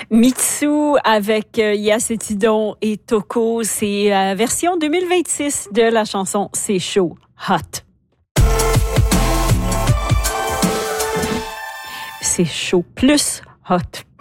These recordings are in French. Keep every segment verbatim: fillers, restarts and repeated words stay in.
Mitsu avec euh, Yacetidon et Toko, c'est la version deux mille vingt-six de la chanson C'est chaud, hot. C'est chaud plus hot.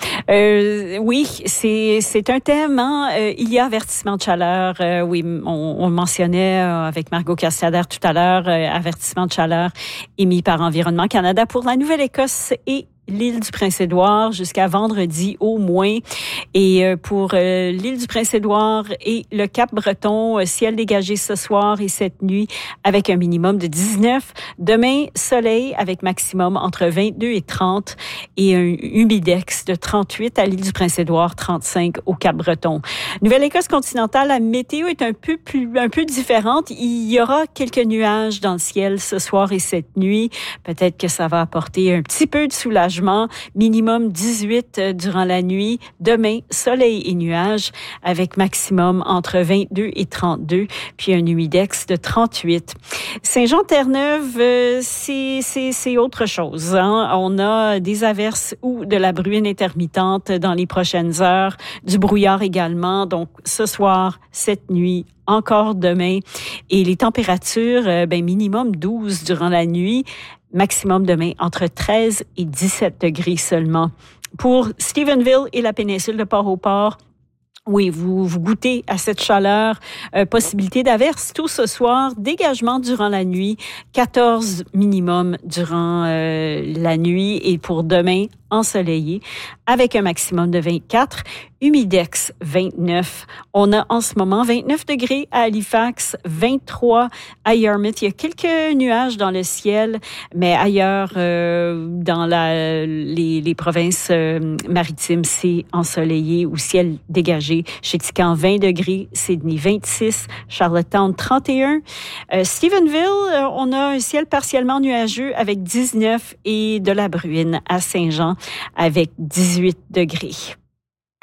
Euh, oui, c'est c'est un thème. Hein? Euh, il y a avertissement de chaleur. Euh, oui, on, on mentionnait euh, avec Margot Castader tout à l'heure, euh, avertissement de chaleur émis par Environnement Canada pour la Nouvelle-Écosse et l'île du Prince-Édouard jusqu'à vendredi au moins. Et euh, pour euh, l'île du Prince-Édouard et le Cap-Breton, euh, ciel dégagé ce soir et cette nuit avec un minimum de dix-neuf. Demain, soleil avec maximum entre vingt-deux et trente et un humidex de trente-huit à l'île du Prince-Édouard, trente-cinq au Cap-Breton. Nouvelle-Écosse continentale, la météo est un peu plus, un peu différente. Il y aura quelques nuages dans le ciel ce soir et cette nuit. Peut-être que ça va apporter un petit peu de soulagement. Minimum dix-huit durant la nuit. Demain, soleil et nuages avec maximum entre vingt-deux et trente-deux, puis un humidex de trente-huit. Saint-Jean-Terre-Neuve, euh, c'est, c'est, c'est autre chose. Hein? On a des averses ou de la bruine intermittente dans les prochaines heures, du brouillard également. Donc, ce soir, cette nuit, encore demain. Et les températures, euh, ben, minimum douze durant la nuit. Maximum demain entre treize et dix-sept degrés seulement. Pour Stephenville et la péninsule de Port-au-Port, oui, vous, vous goûtez à cette chaleur, euh, possibilité d'averse tout ce soir, dégagement durant la nuit, quatorze minimum durant euh, la nuit et pour demain, ensoleillé avec un maximum de vingt-quatre, humidex vingt-neuf. On a en ce moment vingt-neuf degrés à Halifax, vingt-trois à Yarmouth. Il y a quelques nuages dans le ciel, mais ailleurs euh, dans la, les, les provinces euh, maritimes, c'est ensoleillé ou ciel dégagé. Chez Tican, vingt degrés, Sydney vingt-six, Charlottetown trente et un. Euh, Stephenville, euh, on a un ciel partiellement nuageux avec dix-neuf et de la bruine à Saint-Jean avec dix-huit degrés.